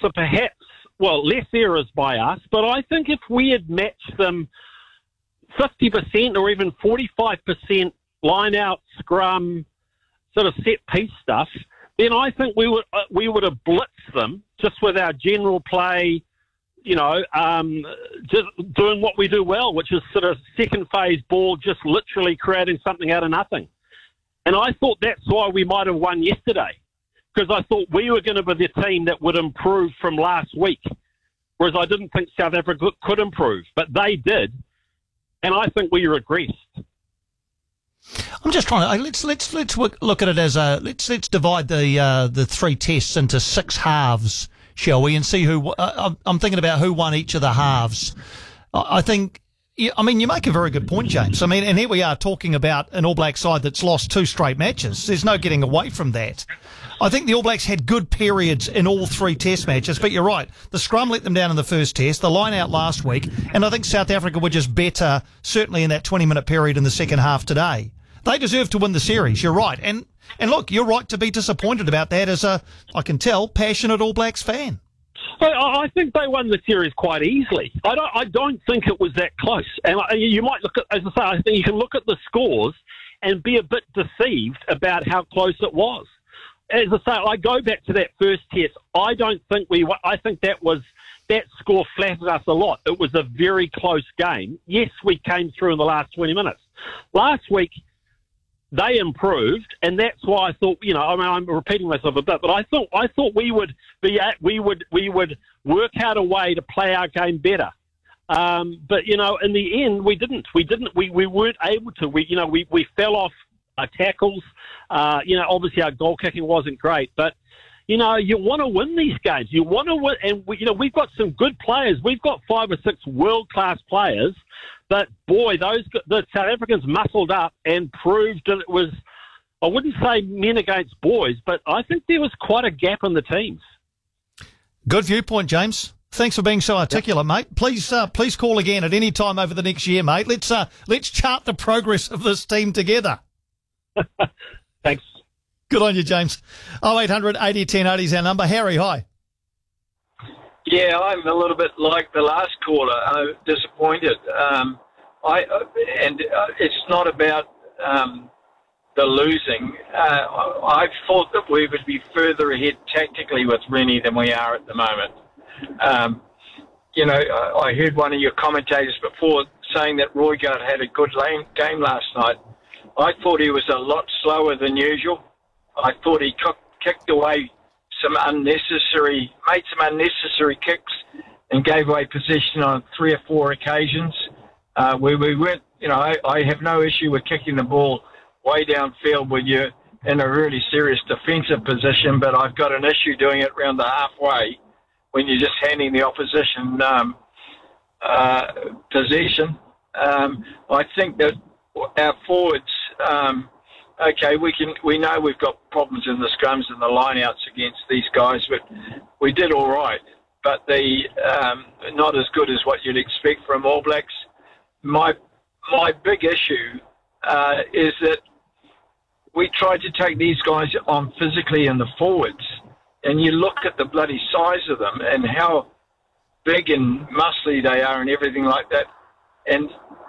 So perhaps, less errors by us, but I think if we had matched them 50% or even 45% line-out, scrum, sort of set-piece stuff, then I think we would have blitzed them just with our general play, just doing what we do well, which is sort of second phase ball, just literally creating something out of nothing. And I thought that's why we might have won yesterday, because I thought we were going to be the team that would improve from last week, whereas I didn't think South Africa could improve, but they did, and I think we regressed. I'm just trying to let's look at it as let's divide the three tests into 6 halves, shall we, and see who. I'm thinking about who won each of the halves. I think. I mean, you make a very good point, James. I mean, and here we are talking about an All Black side that's lost 2 straight matches. There's no getting away from that. I think the All Blacks had good periods in all 3 test matches, but you're right. The scrum let them down in the first test, the line out last week, and I think South Africa were just better, certainly in that 20-minute period in the second half today. They deserve to win the series, you're right. And look, you're right to be disappointed about that as a, I can tell, passionate All Blacks fan. I think they won the series quite easily. I don't think it was that close. And you might look at, as I say, I think you can look at the scores and be a bit deceived about how close it was. As I say, I go back to that first test. I don't think I think that score flattered us a lot. It was a very close game. Yes, we came through in the last 20 minutes. Last week, they improved, and that's why I thought, I'm repeating myself a bit, but I thought we would work out a way to play our game better. But in the end, we didn't. We weren't able to. We fell off our tackles. Obviously our goal kicking wasn't great, but you want to win these games. You want to win, and we've got some good players. We've got 5 or 6 world-class players. But, boy, the South Africans muscled up and proved that it was, I wouldn't say men against boys, but I think there was quite a gap in the teams. Good viewpoint, James. Thanks for being so articulate, mate. Please call again at any time over the next year, mate. Let's chart the progress of this team together. Thanks. Good on you, James. 0800 80 1080 is our number. Harry, hi. Yeah, I'm a little bit like the last caller. I'm disappointed. It's not about the losing. I thought that we would be further ahead tactically with Rennie than we are at the moment. I heard one of your commentators before saying that Roygaard had a good game last night. I thought he was a lot slower than usual. I thought he kicked away made some unnecessary kicks and gave away possession on 3 or 4 occasions. We weren't, I have no issue with kicking the ball way downfield when you're in a really serious defensive position, but I've got an issue doing it around the halfway when you're just handing the opposition possession. I think that our forwards, we know we've got problems in the scrums and the lineouts against these guys, but we did all right. But they not as good as what you'd expect from All Blacks. My big issue is that we tried to take these guys on physically in the forwards, and you look at the bloody size of them and how big and muscly they are and everything like that. And,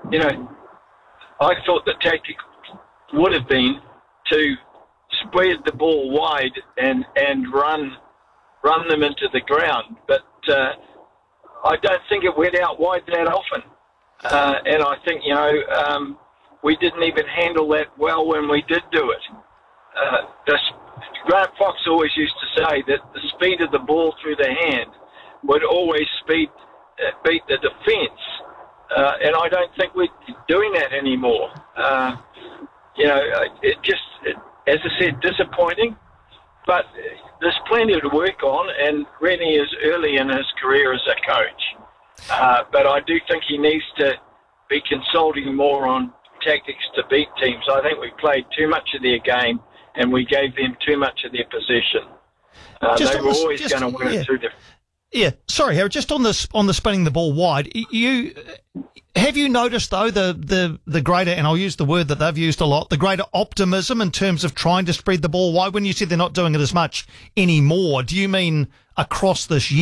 I thought the tactic would have been to spread the ball wide and run them into the ground. But I don't think it went out wide that often. And I think, we didn't even handle that well when we did do it. Grant Fox always used to say that the speed of the ball through the hand would always beat the defence. And I don't think we're doing that anymore. As I said, disappointing, but there's plenty to work on, and Rennie is early in his career as a coach. But I do think he needs to be consulting more on tactics to beat teams. I think we played too much of their game, and we gave them too much of their possession. They were always going to work through the... Yeah, sorry, Harry. Just on the spinning the ball wide, have you noticed though the greater, and I'll use the word that they've used a lot, the greater optimism in terms of trying to spread the ball wide? When you said they're not doing it as much anymore, do you mean across this year?